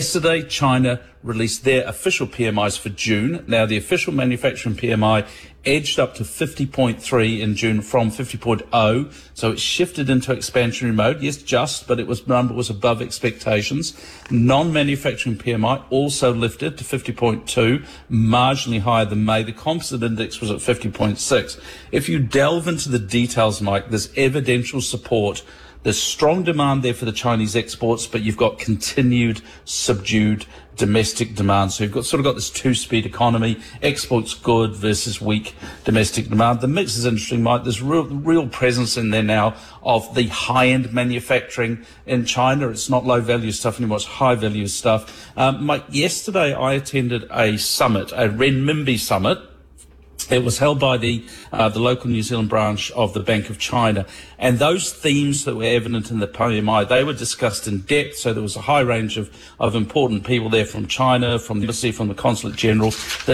Yesterday, China released their official PMIs for June. Now, the official manufacturing PMI edged up to 50.3 in June from 50.0, so it shifted into expansionary mode. Yes, but number was above expectations. Non-manufacturing PMI also lifted to 50.2, marginally higher than May. The composite index was at 50.6. If you delve into the details, Mike, there's evidential support. There's strong demand there for the Chinese exports, but you've got continued subdued domestic demand. So you've got this two-speed economy, exports good versus weak domestic demand. The mix is interesting, Mike. There's real presence in there now of the high-end manufacturing in China. It's not low-value stuff anymore, it's high-value stuff. Mike, yesterday I attended a summit, a renminbi summit. It was held by the local New Zealand branch of the Bank of China. And those themes that were evident in the PMI, they were discussed in depth. So there was a high range of important people there from China, from the embassy, from the consulate general.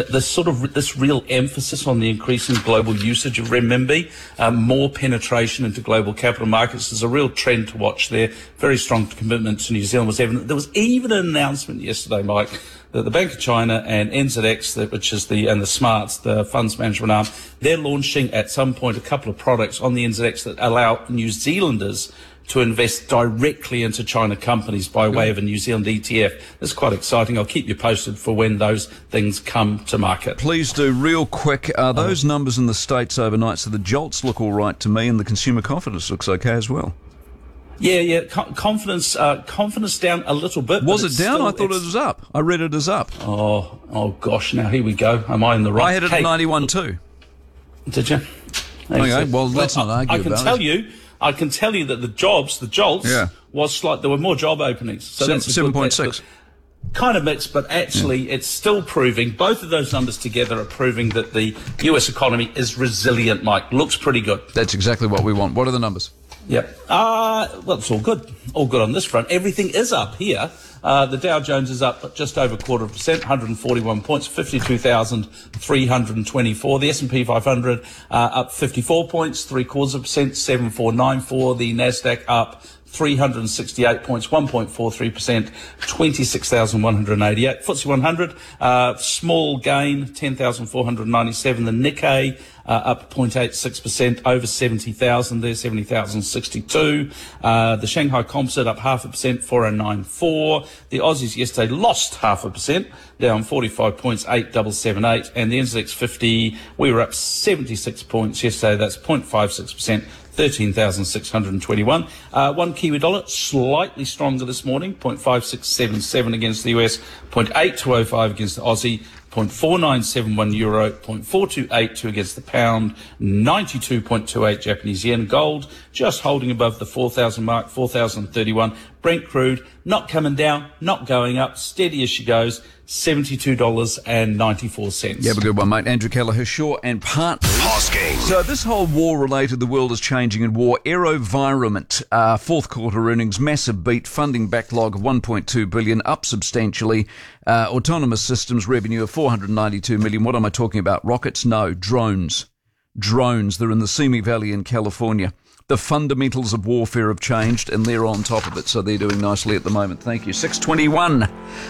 This real emphasis on the increasing global usage of renminbi, more penetration into global capital markets. There's a real trend to watch there. Very strong commitment to New Zealand was evident. There was even an announcement yesterday, Mike, that the Bank of China and NZX, which is the Smarts, the funds management arm, they're launching at some point a couple of products on the NZX that allow New Zealanders to invest directly into China companies by way of a New Zealand ETF. That's quite exciting. I'll keep you posted for when those things come to market. Please do, real quick. Are those numbers in the States overnight? So the jolts look all right to me, and the consumer confidence looks okay as well. Yeah. Confidence down a little bit. Was it down? I thought it was up. I read it as up. Oh gosh, now here we go. Am I in the right? I had it at 91 too. Did you? Okay, well, let's not argue about it. I can tell you that the jolts, was slight. There were more job openings. So 7.6. Kind of mixed, but actually it's still proving, both of those numbers together are proving that the US economy is resilient, Mike. Looks pretty good. That's exactly what we want. What are the numbers? Yep. Well, it's all good. All good on this front. Everything is up here. The Dow Jones is up just over 0.25%, 141 points, 52,324. The S&P 500 up 54 points, 0.75%, 7494. The Nasdaq up 368 points, 1.43%, 26,188. FTSE 100, small gain, 10,497. The Nikkei up 0.86%, over 70,000 there, 70,062. The Shanghai Composite up 0.5%, 4094. The Aussies yesterday lost 0.5%, down 45 points, 8778. And the NZX 50, we were up 76 points yesterday, that's 0.56%. 13,621. One Kiwi dollar, slightly stronger this morning, 0.5677 against the US, 0.8205 against the Aussie, 0.4971 euro, 0.4282 against the pound, 92.28 Japanese yen. Gold just holding above the 4,000 mark, 4,031. Brent crude not coming down, not going up, steady as she goes, $72.94. You have a good one, mate. Andrew Kelleher, Shaw and Partners. So this whole war-related, the world is changing in war. AeroVironment, fourth quarter earnings, massive beat, funding backlog of $1.2 billion, up substantially. Autonomous systems revenue of $492 million. What am I talking about? Rockets? No. Drones. They're in the Simi Valley in California. The fundamentals of warfare have changed, and they're on top of it, so they're doing nicely at the moment. Thank you. 6:21.